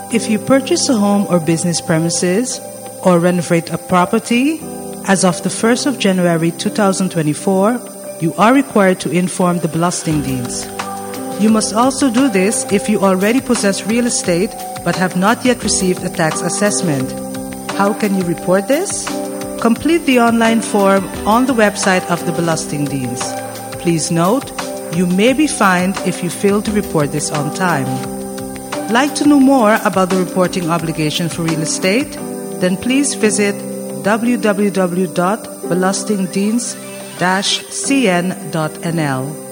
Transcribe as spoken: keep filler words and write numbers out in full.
If you purchase a home or business premises or renovate a property, as of the first of January two thousand twenty-four, you are required to inform the Belastingdienst. You must also do this if you already possess real estate but have not yet received a tax assessment. How can you report this? Complete the online form on the website of the Belastingdienst. Please note, you may be fined if you fail to report this on time. Like to know more about the reporting obligation for real estate? Then please visit w w w dot belastingdienst dash c n dot n l.